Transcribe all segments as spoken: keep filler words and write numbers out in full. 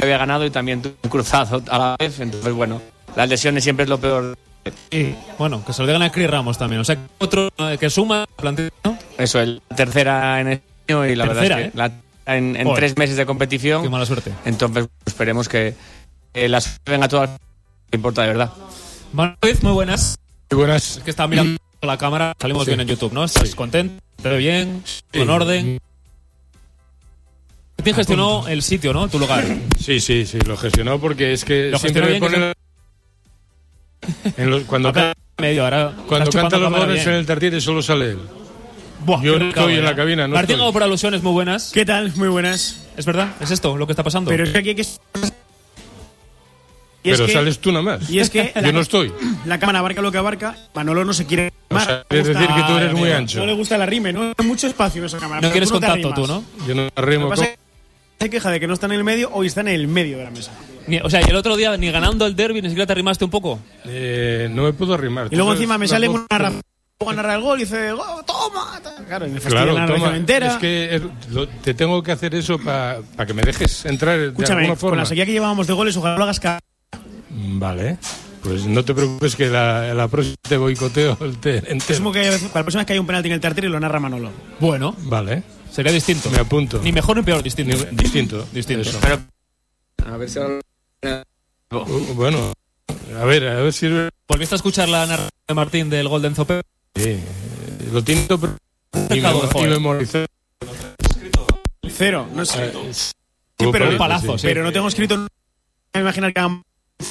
había ganado y también tuvo un cruzado a la vez. Entonces, bueno, las lesiones siempre es lo peor. Y bueno, que se lo digan a Chris Ramos también. O sea, otro que suma plantilla, ¿no? Eso, el tercera en el año y la Tercera, verdad es que ¿eh? la, en, en tres meses de competición. Qué mala suerte. Entonces, esperemos que eh, las vengan todas. No importa de verdad. Manuel Ruiz, muy buenas. Muy buenas. Es que estaba mirando la cámara. Salimos Sí. bien en YouTube, ¿no? ¿Estás Sí. contento? ¿Te ve bien? Sí. ¿Con orden? ¿Quién gestionó el sitio, no? Tu lugar. Sí, sí, sí, lo gestionó porque es que Lo siempre me gestionó bien, pone... En los- cuando Acá, medio, ahora cuando estás canta chupando los cámara goles en bien. el Tartiere solo sale él. Buah, Yo qué no mercado, estoy en ¿eh? la cabina, no Martín estoy. Gago por alusiones muy buenas. ¿Qué tal? Muy buenas. ¿Es verdad? ¿Es esto lo que está pasando? Pero es que aquí hay que... Y es Pero que- sales tú nada más. Y es que Yo no estoy. la cámara abarca lo que abarca. Manolo no se quiere O arrimar. sea, es Le gusta- decir que tú eres muy amigo. ancho. No le gusta el arrime, no hay mucho espacio en esa cámara. No pero quieres tú te contacto tú, arrimas. ¿no? Yo no Lo arrimo que pasa con... es que se queja de que no está en el medio o está en el medio de la mesa. Ni- o sea, y el otro día, ni ganando el derbi, ni siquiera te arrimaste un poco. Eh, no me puedo arrimar. Y luego Tú sabes encima me la sale voz- una narración. Luego narra el gol y dice, "Oh, toma". Claro, y me fastidia Claro, la narración toma. entera. Es que es- lo- te tengo que hacer eso para que me dejes entrar de Escúchame, alguna con forma. la sequía que llevábamos de goles, ojalá lo hagas cada... Vale. Pues no te preocupes que la, la próxima te boicoteo el te- entero. Presumo que para la próxima vez que hay un penalti en el Tartiere lo narra Manolo. Bueno, Vale. sería distinto. Me apunto. Ni mejor ni peor, distinto. Ni- distinto. Distinto. Eso. Pero, a ver si ahora- Uh, bueno, a ver, a ver si... ¿Volviste a escuchar la narración de Martín del gol de Enzo Pepe? Sí, eh, lo tinto pero- y, Pecado memo- de joder. y memorizar. Cero, no sé. Eh, Sí, hubo pero- palito, un palazo, sí. Pero no tengo escrito... No me imaginar que hagan...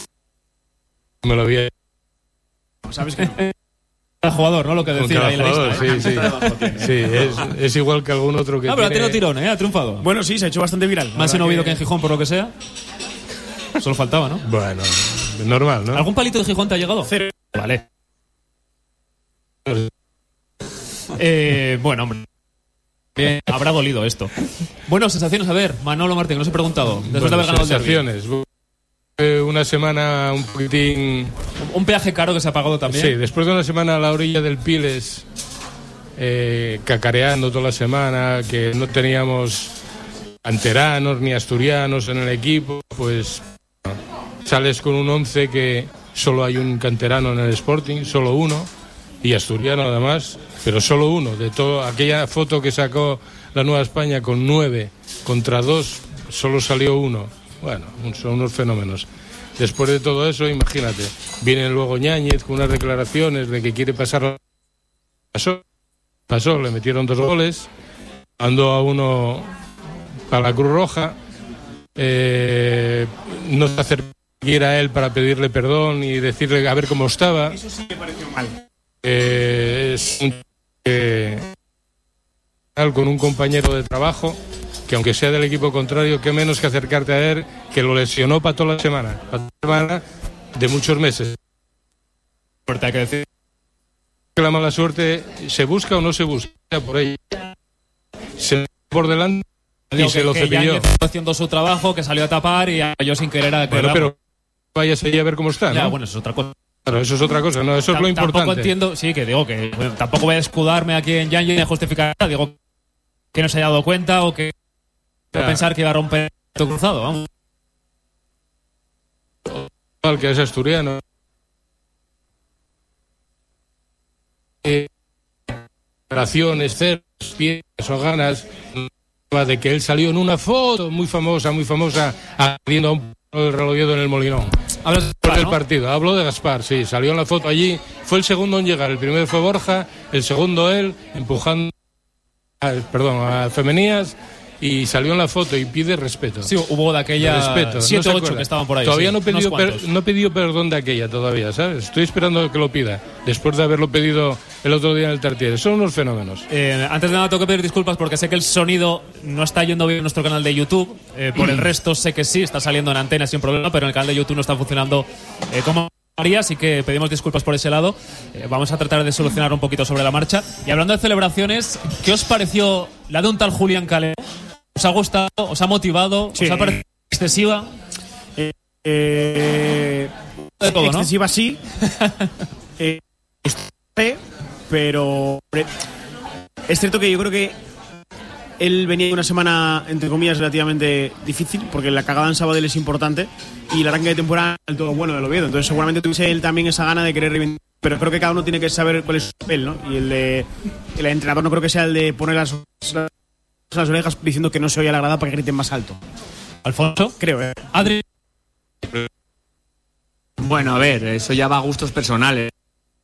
Me lo había ¿Sabes que no? Cada jugador, ¿no? Lo que con decía cada ahí en la jugador, lista. ¿eh? sí, sí. Sí, es, es igual que algún otro que Ah, pero ha tiene... tenido tirón, ¿eh? Ha triunfado. Bueno, sí, se ha hecho bastante viral. Más en La verdad Oviedo que en Gijón, por lo que sea. Solo faltaba, ¿no? Bueno, normal, ¿no? ¿Algún palito de Gijón te ha llegado? Cero. Vale. Eh, bueno, hombre. Bien, habrá dolido esto. Bueno, sensaciones, a ver, Manolo Martín, no os he preguntado. Después de Bueno, haber ganado el derbi. sensaciones. Fue una semana un poquitín... Un peaje caro que se ha pagado también. Sí, después de una semana a la orilla del Piles, eh, cacareando toda la semana, que no teníamos canteranos ni asturianos en el equipo, pues bueno, sales con un once que solo hay un canterano en el Sporting, solo uno, y asturiano además, pero solo uno. De todo aquella foto que sacó la Nueva España con nueve contra dos, solo salió uno. Bueno, son unos fenómenos. Después de todo eso, imagínate, viene luego Ñáñez con unas declaraciones de que quiere pasar. Pasó, pasó, le metieron dos goles, mandó a uno para la Cruz Roja, eh, no se acercó a él para pedirle perdón y decirle a ver cómo estaba. Eso sí me pareció mal. Eh, es un eh, con un compañero de trabajo que aunque sea del equipo contrario, qué menos que acercarte a él, que lo lesionó para toda la semana, para toda la semana de muchos meses. Fuerte, hay que decir. Que la mala suerte se busca o no se busca por ella. Se por delante y Digo se que- lo que cepilló. Yáñez estaba haciendo su trabajo, que salió a tapar y yo sin querer a Bueno, pero vayas allí a ver cómo está, Ya, ¿no? bueno, eso es otra cosa. Claro, eso es otra cosa, no, eso es lo Tam- importante. Tampoco entiendo, sí, que digo que bueno, tampoco voy a escudarme aquí en Yáñez y a justificar, digo que no se haya dado cuenta o que Ya. pensar que iba a romper el cruzado, vamos. Al que es asturiano. Eh, operaciones, ceros, pies o ganas de que él salió en una foto muy famosa, muy famosa, abriendo a un del Reloviedo en el Molinón. Hablas Después del ¿no? partido, hablo de Gaspar, sí, salió en la foto allí, fue el segundo en llegar, el primero fue Borja, el segundo él, empujando, a, perdón, a Femenías, y salió en la foto y pide respeto. Sí, hubo de aquella Respeto, no siete se ocho acuerda. que estaban por ahí. Todavía sí, no he pedido unos per- cuantos. no he pedido perdón de aquella todavía, ¿sabes? Estoy esperando que lo pida, después de haberlo pedido el otro día en el Tartiere. Son unos fenómenos. Eh, antes de nada tengo que pedir disculpas porque sé que el sonido no está yendo bien en nuestro canal de YouTube. Eh, por el resto sé que sí, está saliendo en antena sin problema, pero en el canal de YouTube no está funcionando eh, como haría, así que pedimos disculpas por ese lado. Eh, vamos a tratar de solucionar un poquito sobre la marcha. Y hablando de celebraciones, ¿qué os pareció la de un tal Julián Calero? ¿Os ha gustado? ¿Os ha motivado? Sí. ¿Os ha parecido excesiva? Eh, De todo, ¿no? excesiva sí. eh, pero hombre, es cierto que yo creo que él venía de una semana, entre comillas, relativamente difícil, porque la cagada en Sabadell es importante y el arranque de temporada es todo bueno del Oviedo. Entonces seguramente tuviese él también esa gana de querer reivindicar. Pero creo que cada uno tiene que saber cuál es su papel, ¿no? Y el de el entrenador no creo que sea el de poner las, las orejas diciendo que no se oye a la grada para que griten más alto. Alfonso. Creo, ¿eh? Adri. Bueno, a ver, eso ya va a gustos personales.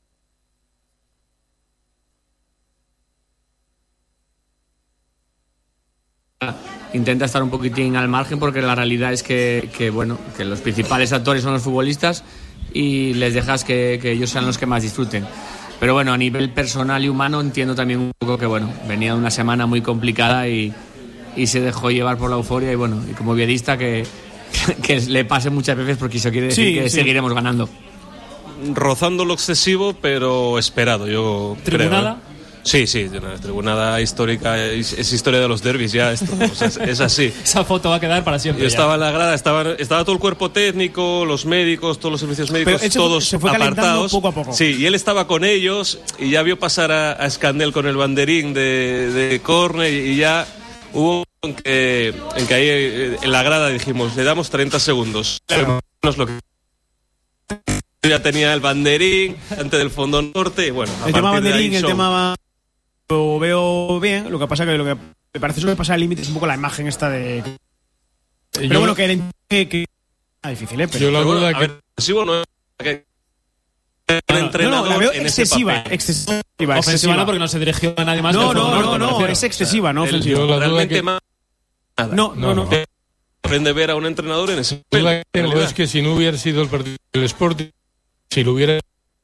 Intenta estar un poquitín al margen porque la realidad es que, que bueno, que los principales actores son los futbolistas y les dejas que, que ellos sean los que más disfruten. Pero bueno, a nivel personal y humano entiendo también un poco que bueno, venía de una semana muy complicada y, y se dejó llevar por la euforia y bueno, y como viedista que, que le pase muchas veces porque eso quiere decir sí, que sí. seguiremos ganando. Rozando lo excesivo, pero esperado, yo ¿Tribunada? creo. ¿eh? Sí, sí, una tribunada histórica, es, es historia de los derbis ya, esto, o sea, es, es así. Esa foto va a quedar para siempre. Yo ya. estaba en la grada, estaba, estaba todo el cuerpo técnico, los médicos, todos los servicios médicos, todos se fue apartados. Poco a poco. Sí, y él estaba con ellos y ya vio pasar a, a Escandel con el banderín de, de córner y ya hubo en que, en que ahí en la grada dijimos, le damos treinta segundos. Lo que ya tenía el banderín antes del fondo norte y bueno, a el tema banderín, el son... tema lo veo bien, lo que pasa que lo que me parece eso que pasa al límite es un poco la imagen esta de pero yo bueno que era que, que... Ah, difícil, ¿eh? Pero... yo la duda que ver, sí, bueno, que el entrenador no, no, la veo en excesiva, ese papel. excesiva, ofensiva, excesiva no porque no se dirigió a nadie más. No, que no, no, norte, no, no es excesiva, no ofensiva. Yo la duda que... no, no, no, no. Aprende a ver a un entrenador en ese papel. La duda que tengo es que si no hubiera sido el partido del Sporting, si lo hubiera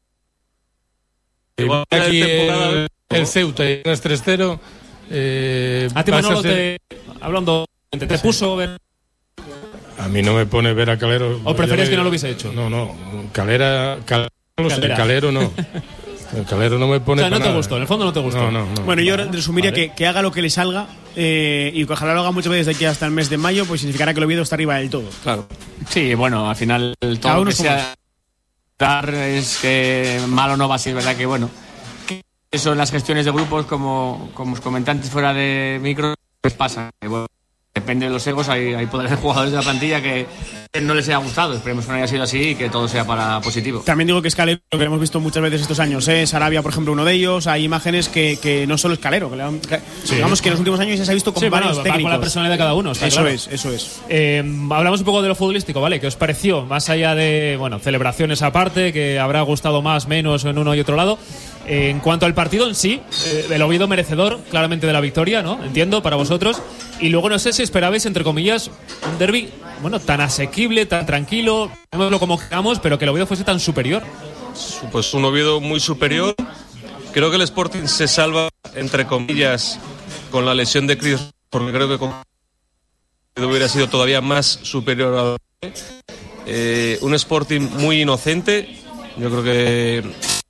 igual aquí temporada... el, el Ceuta y ganas tres cero eh, a ti Manolo ser... te hablando te, te puso ver... a mí no me pone ver a Calero o preferías que no lo hubiese hecho. No, no, Calera, Calera, Calera. Calero no. El Calero no me pone. O sea, no te nada. gustó, en el fondo no te gustó. No, no, no. Bueno, yo resumiría vale. que, que haga lo que le salga eh, y que ojalá lo haga muchas veces de aquí hasta el mes de mayo, pues significará que el Oviedo está arriba del todo. Claro. Sí, bueno, al final todo lo que sea dar es que malo no va a ser, verdad que bueno. Eso en las gestiones de grupos, como, como os comenté antes fuera de micro, pues pasa. Bueno, depende de los egos, hay, hay poderes de jugadores de la plantilla que no les haya gustado. Esperemos que no haya sido así y que todo sea para positivo. También digo que es Calero, lo que hemos visto muchas veces estos años, ¿eh? Sarabia, por ejemplo, uno de ellos. Hay imágenes que, que no solo es Calero, que, le han, que sí. digamos que en los últimos años ya se ha visto con sí, varios bueno, técnicos. Con la personalidad de cada uno, está eso claro. es, eso es. Eh, hablamos un poco de lo futbolístico, ¿vale? ¿Qué os pareció? Más allá de, bueno, celebraciones aparte, que habrá gustado más, menos en uno y otro lado. Eh, en cuanto al partido en sí, eh, el Oviedo merecedor claramente de la victoria, ¿no? Entiendo, para vosotros. Y luego no sé si esperabais, entre comillas, un derbi, bueno, tan asequible, tan tranquilo, llamémoslo como queramos, pero que el Oviedo fuese tan superior. Pues un Oviedo muy superior. Creo que el Sporting se salva, entre comillas, con la lesión de Cris, porque creo que con hubiera sido todavía más superior a eh, un Sporting muy inocente. Yo creo que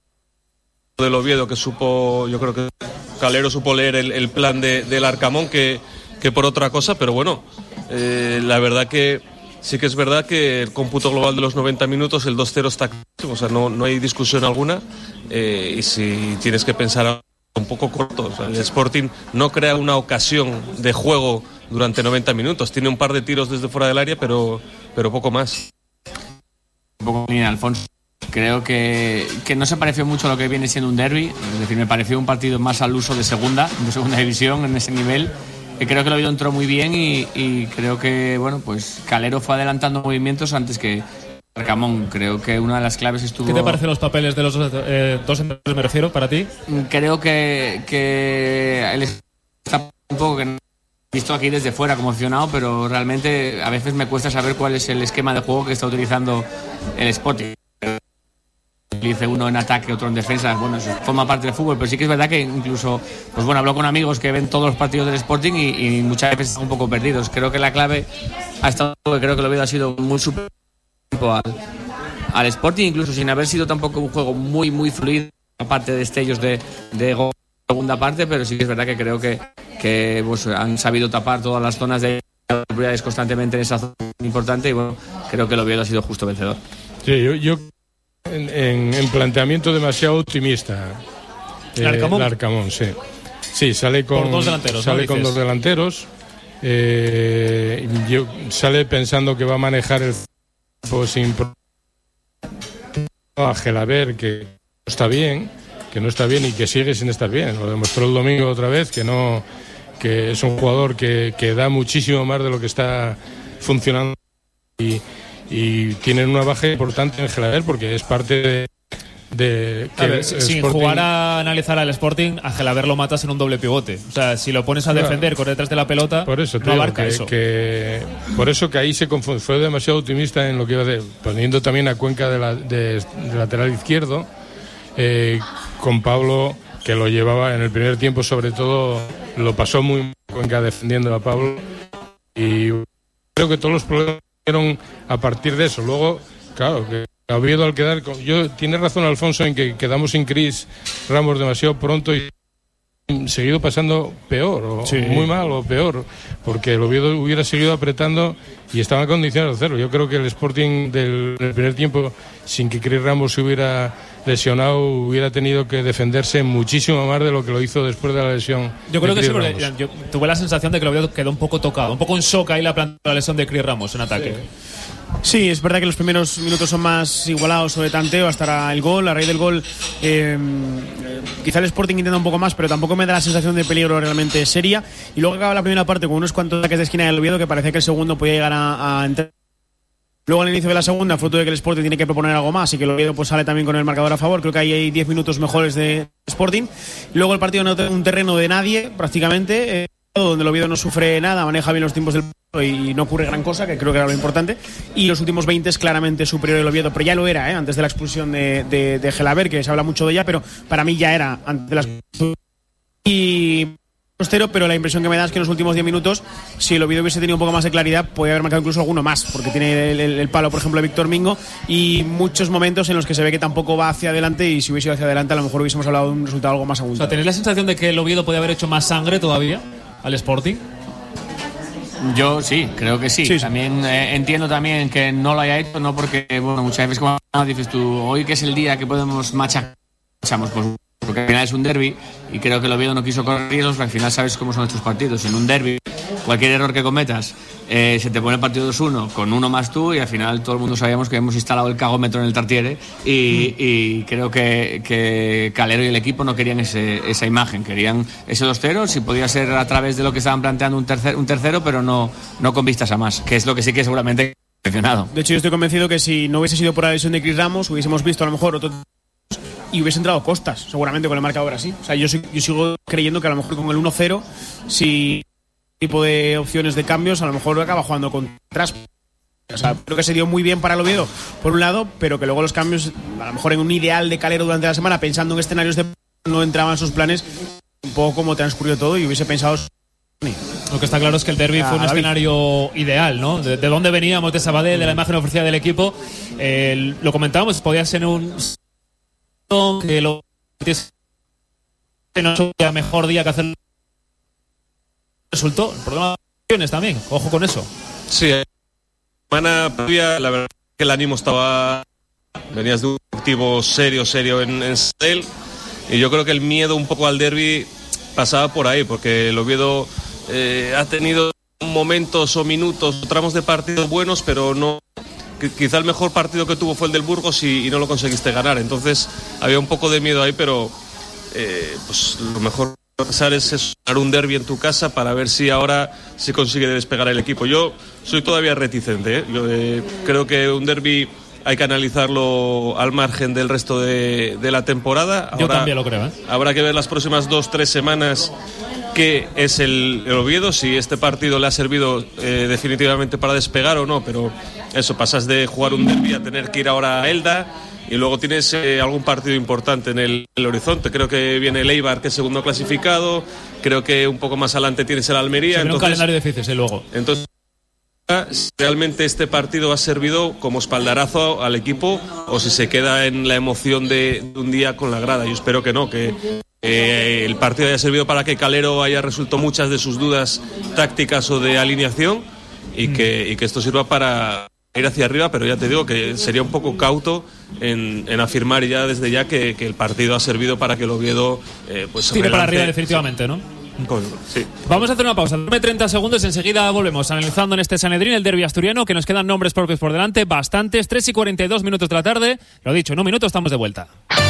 del Oviedo que supo, yo creo que Calero supo leer el, el plan de, del Arcamón que, que por otra cosa, pero bueno, eh, la verdad que sí que es verdad que el cómputo global de los noventa minutos, el dos cero está, o sea, no, no hay discusión alguna, eh, y si tienes que pensar un poco corto, o sea, el Sporting no crea una ocasión de juego durante noventa minutos, tiene un par de tiros desde fuera del área, pero, pero poco más. Un poco bien, Alfonso. Creo que, que no se pareció mucho a lo que viene siendo un derbi, es decir, me pareció un partido más al uso de segunda, de segunda división en ese nivel. Que creo que el Oviedo entró muy bien y, y creo que bueno, pues Calero fue adelantando movimientos antes que Arcamón. Creo que una de las claves estuvo. ¿Qué te parecen los papeles de los eh, dos entrenadores, me refiero, para ti? Creo que, que él está un poco que visto aquí desde fuera como aficionado, pero realmente a veces me cuesta saber cuál es el esquema de juego que está utilizando el Sporting. Dice uno en ataque, otro en defensa, bueno, eso forma parte del fútbol, pero sí que es verdad que incluso, pues bueno, hablo con amigos que ven todos los partidos del Sporting y, y muchas veces están un poco perdidos. Creo que la clave ha estado, creo que lo ha sido muy superior al, al Sporting, incluso sin haber sido tampoco un juego muy, muy fluido, aparte de destellos de, de gol segunda parte, pero sí que es verdad que creo que, que pues, han sabido tapar todas las zonas de oportunidades constantemente en esa zona importante y bueno, creo que el Oviedo ha sido justo vencedor. Sí, yo... yo... En, en, en planteamiento demasiado optimista. ¿El Arcamón? El Arcamón, sí. Sí, sale con Por dos delanteros, sale ¿no? con Dices. dos delanteros. Eh, yo, sale pensando que va a manejar el pues, sin pro- a Gelaber, que no está bien, que no está bien y que sigue sin estar bien. Lo demostró el domingo otra vez, que no, que es un jugador que, que da muchísimo más de lo que está funcionando y, y tienen una baja importante en Gelaber porque es parte de De, A ver, sin Sporting... jugar a analizar al Sporting, a Gelaber lo matas en un doble pivote. O sea, si lo pones a defender, correr detrás de la pelota, por eso, no tío, abarca que, eso. Que, por eso que ahí se confunde. Fue demasiado optimista en lo que iba a hacer, poniendo también a Cuenca de, la, de, de lateral izquierdo, eh, con Pablo, que lo llevaba en el primer tiempo, sobre todo, lo pasó muy mal Cuenca defendiendo a Pablo. Y creo que todos los problemas fueron a partir de eso. Luego, claro, que Oviedo al quedar con, yo tiene razón Alfonso en que quedamos sin Chris Ramos demasiado pronto y seguido pasando peor o sí. muy mal o peor, porque el Oviedo hubiera seguido apretando y estaba en condiciones de hacerlo. Yo creo que el Sporting del, del primer tiempo, sin que Chris Ramos se hubiera lesionado, hubiera tenido que defenderse muchísimo más de lo que lo hizo después de la lesión. Yo creo de que sí, Chris porque Ramos. yo tuve la sensación de que el Oviedo quedó un poco tocado, un poco en shock ahí la, planta, la lesión de Chris Ramos en ataque. Sí. Sí, es verdad que los primeros minutos son más igualados o de tanteo hasta el gol. A raíz del gol, eh, quizá el Sporting intenta un poco más, pero tampoco me da la sensación de peligro realmente seria. Y luego acaba la primera parte con unos cuantos ataques de esquina del Oviedo que parecía que el segundo podía llegar a, a entrar. Luego al inicio de la segunda, fruto de que el Sporting tiene que proponer algo más y que el Oviedo pues sale también con el marcador a favor. Creo que ahí hay diez minutos mejores de Sporting. Luego el partido no tiene un terreno de nadie, prácticamente, eh, donde el Oviedo no sufre nada, maneja bien los tiempos del y no ocurre gran cosa, que creo que era lo importante. Y los últimos veinte es claramente superior el Oviedo, pero ya lo era, ¿eh? Antes de la expulsión de, de, de Gelaber, que se habla mucho de ella, pero para mí ya era antes de la expulsión. Y pero la impresión que me da es que en los últimos diez minutos, si el Oviedo hubiese tenido un poco más de claridad, podría haber marcado incluso alguno más, porque tiene el, el, el palo, por ejemplo, de Víctor Mingo, y muchos momentos en los que se ve que tampoco va hacia adelante, y si hubiese ido hacia adelante a lo mejor hubiésemos hablado de un resultado algo más abundante. O sea, ¿tenéis la sensación de que el Oviedo podía haber hecho más sangre todavía al Sporting? Yo sí, creo que sí. Sí, sí. También eh, entiendo también que no lo haya hecho, no porque, bueno, muchas veces como dices tú, hoy que es el día que podemos machacar, pues porque al final es un derbi y creo que el Oviedo no quiso correr riesgos, porque al final sabes cómo son estos partidos. En un derbi, cualquier error que cometas, eh, se te pone el partido dos uno con uno más tú y al final todo el mundo sabíamos que hemos instalado el cagómetro en el Tartiere y, mm. y creo que, que Calero y el equipo no querían ese, esa imagen, querían ese dos cero, si podía ser a través de lo que estaban planteando un, tercer, un tercero, pero no, no con vistas a más, que es lo que sí que seguramente he mencionado. De hecho, yo estoy convencido que si no hubiese sido por la lesión de Chris Ramos, hubiésemos visto a lo mejor otro y hubiese entrado Costas, seguramente con el marcador así. O sea, yo, yo sigo creyendo que a lo mejor con el uno cero, si tipo de opciones de cambios, a lo mejor acaba jugando con atrás. O sea, creo que se dio muy bien para el Oviedo, por un lado, pero que luego los cambios, a lo mejor en un ideal de Calero durante la semana, pensando en escenarios de no entraban sus planes, un poco como transcurrió todo y hubiese pensado. Lo que está claro es que el derbi Ah, fue un David. escenario ideal, ¿no? De, de dónde veníamos, de Sabadell, de la imagen ofrecida del equipo. Eh, lo comentábamos, podía ser un que lo no es mejor día que hacer resultó. El problema de también, ojo con eso. Sí, semana previa, la verdad que el ánimo estaba, venías de un objetivo serio, serio en, en Sabadell, y yo creo que el miedo un poco al derbi pasaba por ahí, porque el Oviedo eh, ha tenido momentos o minutos, tramos de partidos buenos, pero no. Quizá el mejor partido que tuvo fue el del Burgos y, y no lo conseguiste ganar. Entonces había un poco de miedo ahí, pero eh, pues lo mejor que pasar es, es ganar un derbi en tu casa para ver si ahora se consigue despegar el equipo. Yo soy todavía reticente, ¿eh? Yo eh, creo que un derbi hay que analizarlo al margen del resto de, de la temporada. Ahora, yo también lo creo, ¿eh? Habrá que ver las próximas dos, tres semanas qué es el, el Oviedo, si este partido le ha servido eh, definitivamente para despegar o no, pero eso, pasas de jugar un derbi a tener que ir ahora a Elda y luego tienes eh, algún partido importante en el, el horizonte. Creo que viene el Eibar, que es segundo clasificado, creo que un poco más adelante tienes el Almería. Se viene un calendario difícil, sí, luego. Entonces, realmente este partido ha servido como espaldarazo al equipo o si se queda en la emoción de, de un día con la grada. Yo espero que no, que eh, el partido haya servido para que Calero haya resuelto muchas de sus dudas tácticas o de alineación y, mm. que, y que esto sirva para ir hacia arriba, pero ya te digo que sería un poco cauto en, en afirmar ya desde ya que, que el partido ha servido para que el Oviedo eh, pues tire para arriba sí. definitivamente, ¿no? Con, sí. Vamos a hacer una pausa, dame treinta segundos y enseguida volvemos analizando en este Sanedrín el derbi asturiano, que nos quedan nombres propios por delante, bastantes, tres y cuarenta y dos minutos de la tarde. Lo dicho, en un minuto estamos de vuelta.